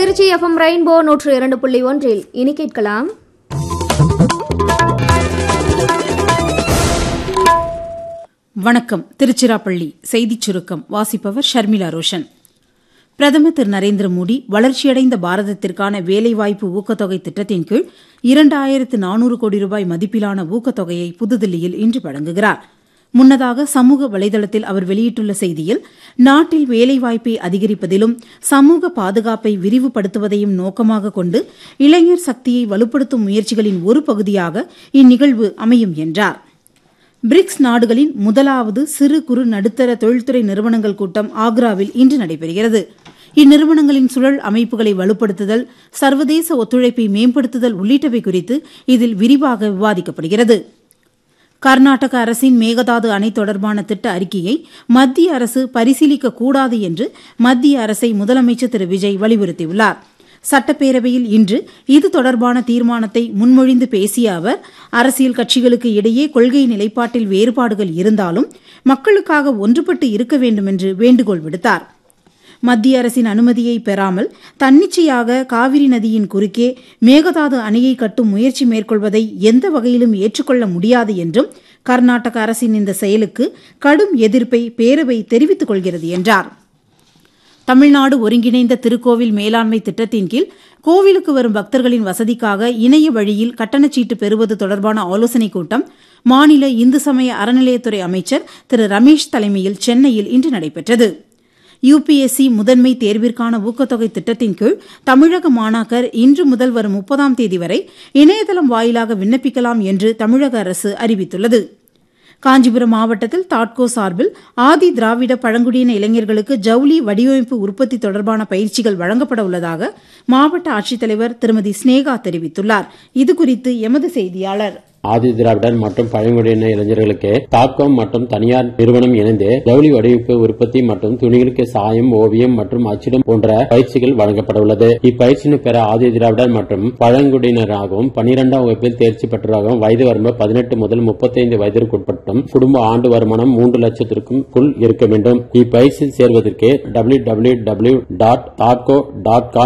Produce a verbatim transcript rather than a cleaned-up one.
Trichy FM rainbow நூற்று இரண்டு புள்ளி ஒன்றில் இனி கேட்கலாம் வணக்கம். திருச்சிராப்பள்ளி செய்திச் சுருக்கம் வாசிப்பவர் ஷர்மிளா ரோஷன். பிரதமர் திரு நரேந்திர மோடி வளர்ச்சியடைந்த பாரதத்திற்கான வேலைவாய்ப்பு ஊக்கத்தொகை திட்டத்தின் கீழ் இரண்டாயிரத்து நானூறு கோடி ரூபாய் மதிப்பிலான ஊக்கத்தொகையை புதுதில்லியில் இன்று வழங்குகிறார். முன்னதாக சமூக வலைதளத்தில் அவர் வெளியிட்டுள்ள செய்தியில், நாட்டில் வேலைவாய்ப்பை அதிகரிப்பதிலும் சமூக பாதுகாப்பை விரிவுபடுத்துவதையும் நோக்கமாக கொண்டு இளைஞர் சக்தியை வலுப்படுத்தும் முயற்சிகளின் ஒரு பகுதியாக இந்நிகழ்வு அமையும் என்றார். பிரிக்ஸ் நாடுகளின் முதலாவது சிறு குறு நடுத்தர தொழில்துறை நிறுவனங்கள் கூட்டம் ஆக்ராவில் இன்று நடைபெறுகிறது. இந்நிறுவனங்களின் சுழல் அமைப்புகளை வலுப்படுத்துதல், சர்வதேச ஒத்துழைப்பை மேம்படுத்துதல் உள்ளிட்டவை குறித்து இதில் விரிவாக விவாதிக்கப்படுகிறது. கர்நாடக அரசின் மேகதாது அணை தொடர்பான திட்ட அறிக்கையை மத்திய அரசு பரிசீலிக்கக்கூடாது என்று மத்திய அரசை முதலமைச்சர் திரு விஜய் வலியுறுத்தியுள்ளார். சட்டப்பேரவையில் இன்று இது தொடர்பான தீர்மானத்தை முன்மொழிந்து பேசிய அவர், அரசியல் கட்சிகளுக்கு இடையே கொள்கை நிலைப்பாட்டில் வேறுபாடுகள் இருந்தாலும் மக்களுக்காக ஒன்றுபட்டு இருக்க வேண்டும் என்று வேண்டுகோள் விடுத்தார். மத்திய அரசின் அனுமதியை பெறாமல் தன்னிச்சையாக காவிரி நதியின் குறுக்கே மேகதாது அணையை கட்டும் முயற்சி மேற்கொள்வதை எந்த வகையிலும் ஏற்றுக்கொள்ள முடியாது என்றும் கர்நாடக அரசின் இந்த செயலுக்கு கடும் எதிர்ப்பை பேரவை தெரிவித்துக் கொள்கிறது என்றார். தமிழ்நாடு ஒருங்கிணைந்த திருக்கோவில் மேலாண்மை திட்டத்தின் கீழ் கோவிலுக்கு வரும் பக்தர்களின் வசதிக்காக இணைய வழியில் கட்டணச்சீட்டு பெறுவது தொடர்பான ஆலோசனைக் கூட்டம் மாநில இந்து சமய அறநிலையத்துறை அமைச்சர் திரு ரமேஷ் தலைமையில் சென்னையில் இன்று நடைபெற்றது. யுபிஎஸ்சி முதன்மை தேர்விற்கான ஊக்கத்தொகை திட்டத்தின் கீழ் தமிழக மாணாக்கர் இன்று முதல் வரும் முப்பதாம் தேதி வரை இணையதளம் வாயிலாக விண்ணப்பிக்கலாம் என்று தமிழக அரசு அறிவித்துள்ளது. காஞ்சிபுரம் மாவட்டத்தில் தாட்கோ சார்பில் ஆதி திராவிட பழங்குடியின இளைஞர்களுக்கு ஜவுளி வடிவமைப்பு உற்பத்தி தொடர்பான பயிற்சிகள் வழங்கப்பட உள்ளதாக மாவட்ட ஆட்சித்தலைவர் திருமதி ஸ்னேகா தெரிவித்துள்ளார். இதுகுறித்து எமது செய்தியாளர். ஆதி திராவிடர் மற்றும் பழங்குடியின இளைஞர்களுக்கு தாக்கம் மற்றும் தனியார் நிறுவனம் இணைந்து ஜவுளி வடிவமைப்பு உற்பத்தி மற்றும் துணிகளுக்கு சாயம், ஓவியம் மற்றும் அச்சிடும் போன்ற பயிற்சிகள் வழங்கப்பட உள்ளது. இப்பயிற்சியினை பெற ஆதி திராவிடர் மற்றும் பழங்குடியினராகவும் பனிரெண்டாம் வகுப்பில் தேர்ச்சி பெற்றவராகவும் வயது வரம்பு பதினெட்டு முதல் முப்பத்தைந்து வயதிற்குட்பட்டும் குடும்ப ஆண்டு வருமானம் மூன்று லட்சத்திற்கும் இருக்க வேண்டும். இப்பயிற்சியில் சேர்வதற்கு W W W dot தாட்கோ dot com